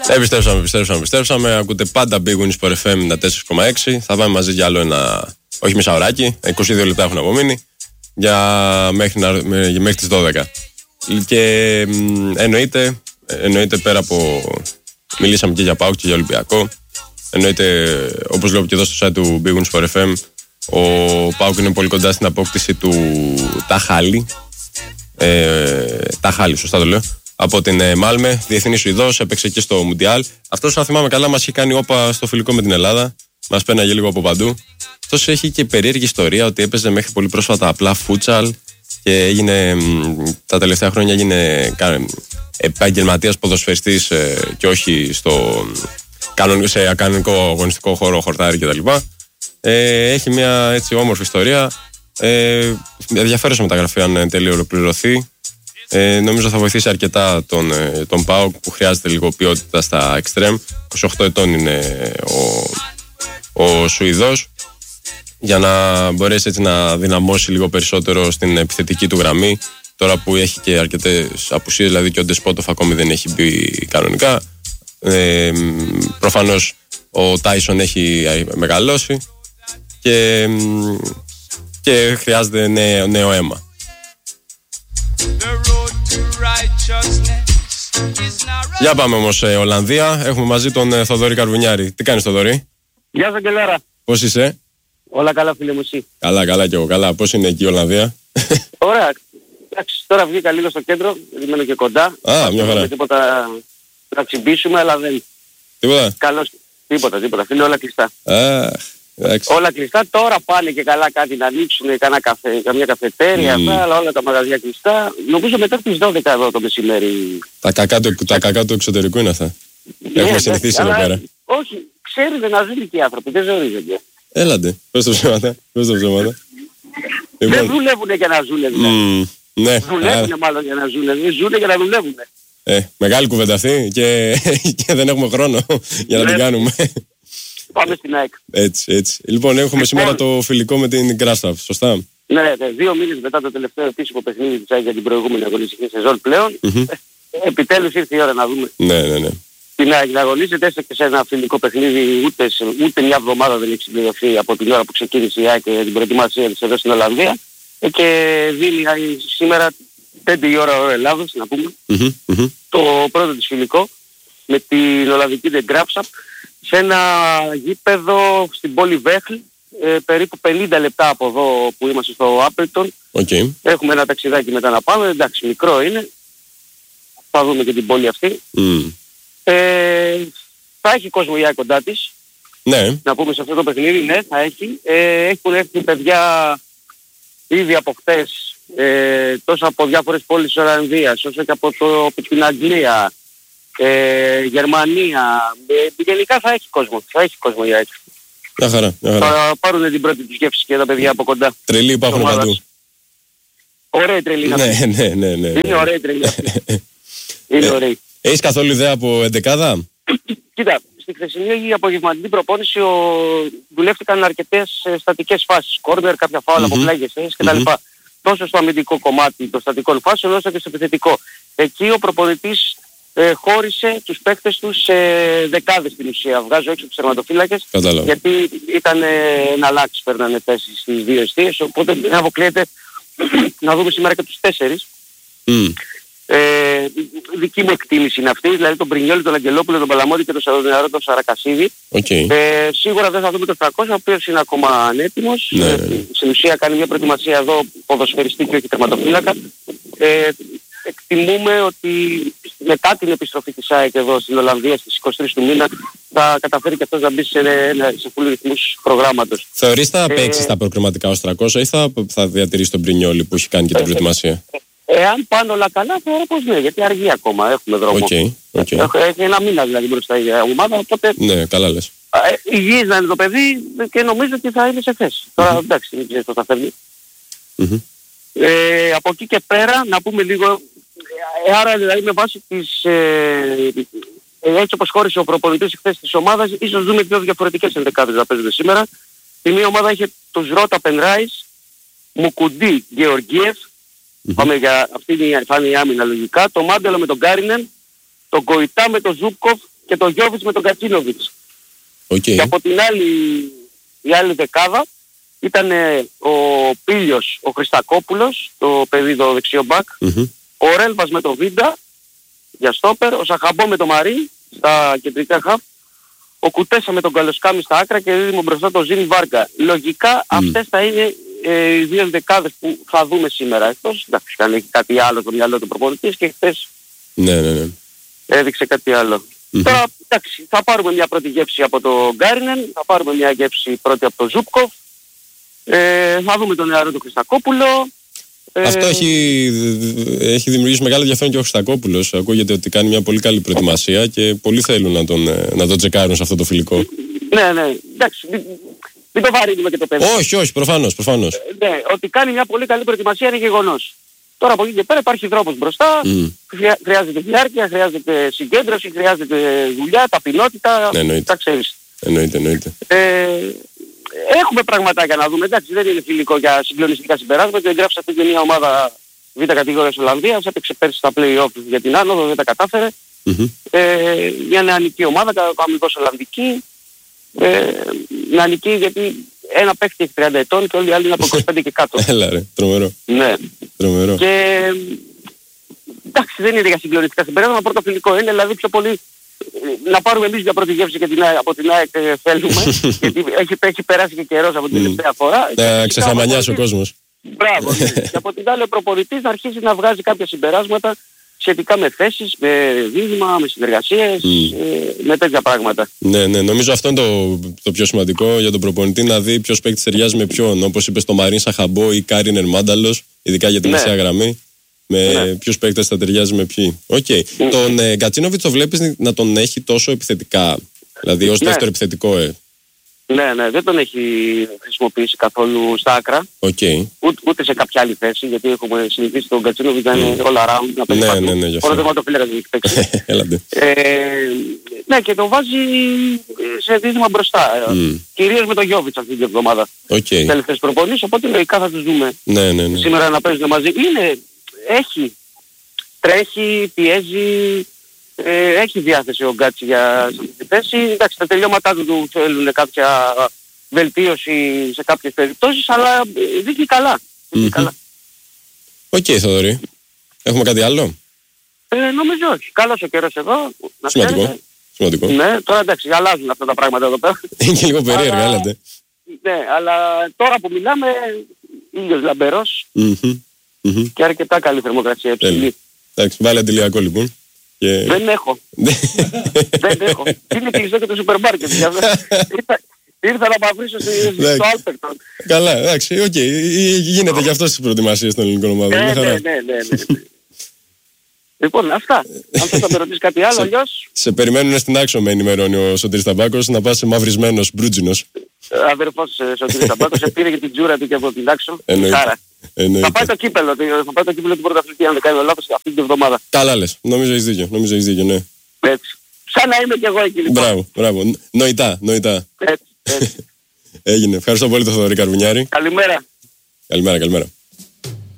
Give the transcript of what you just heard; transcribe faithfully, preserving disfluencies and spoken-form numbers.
Επιστρέψαμε, επιστρέψαμε, επιστρέψαμε. Ακούτε πάντα Big Win Sport εφ εμ ενενήντα τέσσερα κόμμα έξι. Θα πάμε μαζί για άλλο ένα, όχι μισά ωράκι, είκοσι δύο λεπτά έχουν απομείνει, για μέχρι, να, μέχρι τις δώδεκα. Και εννοείται, εννοείται πέρα από. Μιλήσαμε και για ΠΑΟΚ και για Ολυμπιακό. Εννοείται, όπως λέω και εδώ στο site του Big Win Sport εφ εμ, ο ΠΑΟΚ είναι πολύ κοντά στην απόκτηση του Ταχάλη. Ε, Ταχάλη, σωστά το λέω. Από την ε, Μάλμε, διεθνής Σουηδός, έπαιξε και στο Μουντιάλ. Αυτός, αν θυμάμαι καλά, μας είχε κάνει όπα στο φιλικό με την Ελλάδα. Μας πέναγε λίγο από παντού. Αυτός έχει και περίεργη ιστορία ότι έπαιζε μέχρι πολύ πρόσφατα απλά φούτσαλ και έγινε, τα τελευταία χρόνια έγινε επαγγελματίας ποδοσφαιριστής ε, και όχι στο, σε κανονικό αγωνιστικό χώρο, χορτάρι κτλ. Ε, έχει μια έτσι όμορφη ιστορία. Ε, ενδιαφέρουσα μεταγραφή αν τέλει ολοκληρωθεί. Ε, νομίζω θα βοηθήσει αρκετά τον, τον ΠΑΟΚ που χρειάζεται λίγο ποιότητα στα εξτρέμ. είκοσι οκτώ ετών είναι ο, ο Σουηδός, για να μπορέσει έτσι να δυναμώσει λίγο περισσότερο στην επιθετική του γραμμή, τώρα που έχει και αρκετές απουσίες, δηλαδή και ο Ντεσπότοφ ακόμη δεν έχει μπει κανονικά. Ε, προφανώς ο Τάισον έχει μεγαλώσει και, και χρειάζεται νέο, νέο αίμα. Για πάμε όμως ε, Ολλανδία. Έχουμε μαζί τον ε, Θοδωρή Καρβουνιάρη. Τι κάνεις, Θοδωρή? Γεια σας, Αγγελάρα. Πώς είσαι? Όλα καλά, φίλε μου, εσύ? Καλά, καλά κι εγώ καλά. Πώς είναι εκεί η Ολλανδία? Ωραία. Εντάξει, τώρα βγήκα λίγο στο κέντρο, μένω και κοντά. Α, μια χαρά. Τίποτα να τσιμπήσουμε, αλλά δεν... Τίποτα? Καλώς, τίποτα, τίποτα. Φίλε, όλα κλειστά. Α, εντάξει. Όλα κλειστά. Τώρα πάνε και καλά κάτι να ανοίξουν, κάνα καφέ, καμία καφετέρια, mm. αυτά, αλλά όλα τα μαγαζιά κλειστά. Νομίζω μετά τις δώδεκα εδώ το μεσημέρι. Τα κακά του, τα κακά του εξωτερικού είναι αυτά. Ναι, έχουμε συνηθίσει εδώ πέρα. Όχι, ξέρετε να ζουν και οι άνθρωποι, δεν ζορίζονται. Έλατε, πες το ψέματα, πες το ψέματα. Δεν δουλεύουνε για να ζουνε δηλαδή. Mm, ναι. Δουλεύουνε μάλλον για να ζουνε, δεν ζουνε για να δουλεύουνε. Ε, μεγάλη κουβέντα αυτή και, και δεν έχουμε χρόνο για να την κάνουμε. Πάμε στην ΑΕΚ. Έτσι, έτσι. Λοιπόν, έχουμε λοιπόν, σήμερα το φιλικό με την Γκράσταφ, σωστά? Ναι, ναι, δύο μήνες μετά το τελευταίο επίσημο παιχνίδι της ΑΕΚ για την προηγούμενη αγωνιστική σεζόν πλέον. Mm-hmm. Επιτέλους ήρθε η ώρα να δούμε. Ναι, ναι, ναι. Την ΑΕΚ να αγωνίζεται, έστω και σε ένα φιλικό παιχνίδι, ούτε, ούτε μια εβδομάδα δεν έχει συμπληρωθεί από την ώρα που ξεκίνησε η ΑΕΚ για την προετοιμασία της εδώ στην Ολλανδία. Και δίνει σήμερα πέντε η ώρα ώρα Ελλάδος, να πούμε, mm-hmm, mm-hmm. το πρώτο της φιλικό με την Ολλανδική The Graafschap σε ένα γήπεδο στην πόλη Βέχλ, ε, περίπου πενήντα λεπτά από εδώ που είμαστε στο Άπελτον. Okay. Έχουμε ένα ταξιδάκι μετά να πάμε, εντάξει, μικρό είναι, θα δούμε και την πόλη αυτή. Mm. Ε, θα έχει κόσμο η ΑΕΚ κοντά της, ναι. Να πούμε σε αυτό το παιχνίδι, ναι, θα έχει. Ε, έχουν έρθει παιδιά ήδη από χτες, ε, τόσο από διάφορες πόλεις της Ολλανδίας, όσο και από, το, από την Αγγλία, ε, Γερμανία. Ε, γενικά θα έχει κόσμο, θα έχει κόσμο η ΑΕΚ. Μια χαρά, μια χαρά. Θα πάρουν την πρώτη τους γεύση και τα παιδιά από κοντά. Τρελοί υπάρχουν παντού. Ωραία τρελή. Ναι, ναι, ναι, ναι, ναι. Είναι ωραία τρελή. Είναι ε, ωραία. Έχεις καθόλου ιδέα από εντεκάδα? Κοίτα, στη χθεσινή απογευματινή προπόνηση ο... δουλεύτηκαν αρκετές ε, στατικές φάσεις. Κόρνερ, κάποια φάουλα mm-hmm. από πλάγιες θέσεις κτλ. Mm-hmm. Τόσο στο αμυντικό κομμάτι των στατικών φάσεων όσο και στο επιθετικό. Εκεί ο προπονητής ε, χώρισε τους παίκτες του σε δεκάδες στην ουσία. Βγάζω έξω τους τερματοφύλακες. Γιατί ήταν ε, ένα αλλάξει, παίρνανε θέσεις στις δύο εστίες. Οπότε δεν αποκλείεται να δούμε σήμερα και τους τέσσερις. Mm. Ε, δική μου εκτίμηση είναι αυτή, δηλαδή τον Πρινιόλη, τον Αγγελόπουλο, τον Παλαμώτη και τον Σαροδιναρό, τον Σαρακασίδη. Okay. Ε, σίγουρα δεν θα δούμε τον τριακόσια, ο οποίος είναι ακόμα ανέτοιμος. Ναι. Ε, στην ουσία κάνει μια προετοιμασία εδώ ποδοσφαιριστή και όχι τερματοφύλακα. Ε, εκτιμούμε ότι μετά την επιστροφή της ΑΕΚ εδώ στην Ολλανδία στις είκοσι τρεις του μήνα θα καταφέρει και αυτός να μπει σε, σε φουλ ρυθμούς προγράμματος. Θεωρείς θα παίξει ε, τα προκριματικά ως τριακόσια ή θα, θα διατηρήσει τον Πρινιόλη που έχει κάνει και την προετοιμασία? Εάν πάνε όλα καλά, θεωρώ πως ναι, γιατί αργεί ακόμα, έχουμε δρόμο. Okay, okay. Έχει ένα μήνα δηλαδή μπροστά η ομάδα, οπότε... Ναι, καλά λες. Ε, υγιής να είναι το παιδί και νομίζω ότι θα είναι σε θέση. Mm-hmm. Τώρα εντάξει, δεν ξέρεις πώς θα φέρνει. Mm-hmm. Ε, από εκεί και πέρα, να πούμε λίγο, ε, άρα δηλαδή με βάση τις... Ε, έτσι όπως χώρισε ο προπονητής χθες της ομάδας, ίσως δούμε δύο διαφορετικές ενδεκάδες να παίζονται σήμερα. Η μία ομάδα είχε τους Ρώτα Πενράις, Μουκουντή, Γεωργίεφ. Mm-hmm. Πάμε για αυτή είναι, θα είναι η άμυνα λογικά. Το Μάντελο με τον Γκάρινεν, τον Κοϊτά με τον Ζούπκοφ, και τον Γιώβιτς με τον Κατσίνοβιτς. Okay. Και από την άλλη, η άλλη δεκάδα ήταν ο Πίλιος, ο Χριστακόπουλος, το παιδί το δεξιό μπακ, mm-hmm. ο Ρέλβας με το Βίντα για στόπερ, ο Σαχαμπό με το Μαρί στα κεντρικά χαφ, ο Κουτέσα με τον Καλοσκάμι στα άκρα και δίδυμο μπροστά το Ζήνη Βάρκα. Λογικά mm. αυτές θα είναι ε, οι δύο δεκάδες που θα δούμε σήμερα. Εκτός, εντάξει, αν έχει κάτι άλλο στο μυαλό του προπονητής και χθες ναι, ναι, ναι. έδειξε κάτι άλλο. Mm-hmm. Τώρα, εντάξει, θα πάρουμε μια πρώτη γεύση από το Γκάρινεν, θα πάρουμε μια γεύση πρώτη από το Ζούπκοφ, ε, θα δούμε τον νεαρό του Χριστακόπουλο. Αυτό ε... έχει, έχει δημιουργήσει μεγάλο ενδιαφέρον και ο Χριστακόπουλος. Ακούγεται ότι κάνει μια πολύ καλή προετοιμασία και πολλοί θέλουν να τον, να τον τσεκάρουν σε αυτό το φιλικό. Ναι, ναι, εντάξει, μην, μην το βαρύνουμε και το παιδί. Όχι, όχι, προφανώς, προφανώς. Ε, ναι, ότι κάνει μια πολύ καλή προετοιμασία είναι γεγονός. Τώρα από εκεί και πέρα υπάρχει δρόμος μπροστά, mm. χρειάζεται διάρκεια, χρειάζεται συγκέντρωση, χρειάζεται δουλειά, ταπεινότητα, ναι, τα ξέρεις. Εννοείται, εννοείται. Ε, έχουμε πραγματάκια να δούμε, εντάξει, δεν είναι φιλικό για συγκλονιστικά συμπεράσματα, εγγράψατε και μια ομάδα β' κατηγορίας Ολλανδίας, έπαιξε πέρσι στα play-off για την άνοδο, δεν τα κατάφερε. Mm-hmm. Ε, μια νεανική ομάδα, αμυγός Ολλανδική, ε, νεανική γιατί ένα παίχτη έχει τριάντα ετών και όλοι οι άλλοι είναι από είκοσι πέντε και κάτω. Έλα ρε, τρομερό. Ναι. Τρομερό. Και εντάξει, δεν είναι για συγκλονιστικά συμπεράσματα, πρώτο φιλικό είναι, δηλαδή πιο πολύ να πάρουμε εμείς μια πρώτη γεύση και την, από την ΑΕΚ θέλουμε, γιατί έχει, έχει περάσει και καιρός από την τελευταία φορά. Να ξεχαμανιάσει ο κόσμος. Μπράβο. Και από την άλλη ο προπονητής να αρχίσει να βγάζει κάποια συμπεράσματα σχετικά με θέσεις, με δίδυμα, με συνεργασίες, mm. ε, με τέτοια πράγματα. Ναι, ναι, νομίζω αυτό είναι το, το πιο σημαντικό για τον προπονητή, να δει ποιος παίκτης ταιριάζει με ποιον. Όπως είπες, το Μαρίν Σαχαμπό ή Κάρινερ Μάνταλος, ειδικά για τη ναι. μεσαία γραμμή. Με ναι. ποιους παίκτες θα ταιριάζει με ποιοι. Okay. Mm. Τον ε, Γκατσίνοβιτς το βλέπεις να τον έχει τόσο επιθετικά, δηλαδή ως ναι. δεύτερο επιθετικό, ε. Ναι, ναι, δεν τον έχει χρησιμοποιήσει καθόλου στα άκρα. Okay. Ούτε, ούτε σε κάποια άλλη θέση, γιατί έχουμε συνηθίσει τον Γκατσίνοβιτς να είναι all around, να παίζει ναι, ναι, ναι, όλο το ματοφύλακα δεν έχει παίξει. ε, ναι, και τον βάζει σε δίδυμα μπροστά. Mm. Κυρίως με τον Γιώβιτς αυτή την εβδομάδα. Okay. Τις τελευταίες προπονήσεις, οπότε λογικά θα τους δούμε ναι, ναι, ναι. σήμερα να παίζουν μαζί. Είναι, έχει, τρέχει, πιέζει. Ε, έχει διάθεση ο Γκάτσι για αυτή τη θέση. Εντάξει, τα τελειώματά του θέλουν κάποια βελτίωση σε κάποιες περιπτώσεις, αλλά δείχνει καλά. Δείχνει καλά. Οκ, okay, Θοδωρή. Έχουμε κάτι άλλο? Ε, νομίζω όχι. Καλός ο καιρός εδώ. Σημαντικό. Σημαντικό. Ναι, τώρα εντάξει, αλλάζουν αυτά τα πράγματα εδώ πέρα. Είναι και λίγο περίεργα, έλατε. Ναι, αλλά τώρα που μιλάμε, ήλιος λαμπερός mm-hmm. Mm-hmm. και αρκετά καλή θερμοκρασία υψηλή. Εντάξει, βάλε αντιλιακό λοιπόν. Και... Δεν έχω. Δεν έχω. Είναι κλειστό και το σούπερ μάρκετ. Ήρθα να παυρίσω στο Άλπερτον. Καλά, εντάξει, οκ. Γίνεται και αυτό στις προετοιμασίες των ελληνικών ομάδων. Ναι, ναι, ναι. Λοιπόν, αυτά. Αν θες να με ρωτήσεις κάτι άλλο, αλλιώς... Σε περιμένουν στην Άξο, με ενημερώνει ο Σωτήρης Ταμπάκος, να πας μαυρισμένος, μπρούτζινος. Αδερφός Σωτήρης Ταμπάκος, πήρε και την τζούρα του και από την Άξο. Εννοείται. Θα πάει το κύπελο, θα πάει το κύπελο του πρωταθλητή, αν δεν κάνω λάθος, αυτή την εβδομάδα. Καλά λες, νομίζω έχεις δίκιο, νομίζω έχεις δίκιο, ναι. Έτσι. Σαν να είμαι κι εγώ εκεί λοιπόν. Μπράβο, μπράβο. Νοητά, νοητά. Έτσι, έτσι. Έγινε. Ευχαριστώ πολύ τον Θοδωρή Καρβουνιάρη. Καλημέρα. Καλημέρα, καλημέρα.